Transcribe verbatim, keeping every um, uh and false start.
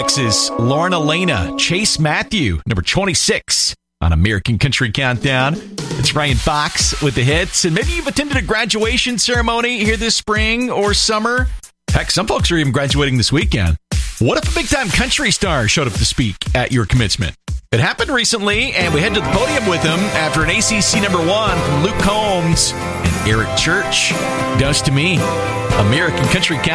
X's Lauren Elena, Chase Matthew, number twenty-six on American Country Countdown. It's Ryan Fox with the hits. And maybe you've attended a graduation ceremony here this spring or summer. Heck, some folks are even graduating this weekend. What if a big-time country star showed up to speak at your commencement? It happened recently, and we head to the podium with him after an A C C number one from Luke Combs and Eric Church. Does to me. American Country Countdown.